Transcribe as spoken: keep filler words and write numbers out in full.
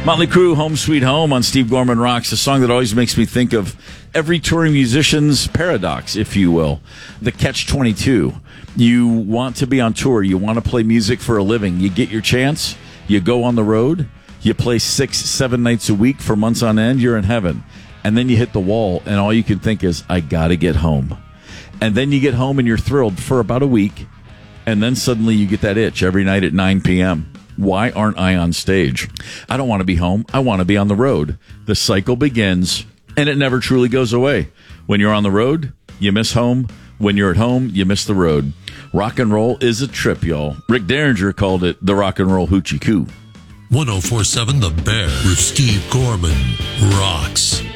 Motley Crue, Home Sweet Home on Steve Gorman Rocks, a song that always makes me think of every touring musician's paradox, if you will. The catch twenty-two. You want to be on tour. You want to play music for a living. You get your chance. You go on the road. You play six, seven nights a week for months on end. You're in heaven. And then you hit the wall, and all you can think is, I got to get home. And then you get home, and you're thrilled for about a week. And then suddenly you get that itch every night at nine p.m. Why aren't I on stage? I don't want to be home. I want to be on the road. The cycle begins, and it never truly goes away. When you're on the road, you miss home. When you're at home, you miss the road. Rock and roll is a trip, y'all. Rick Derringer called it the rock and roll hoochie coo. one oh four point seven The Bear with Steve Gorman rocks.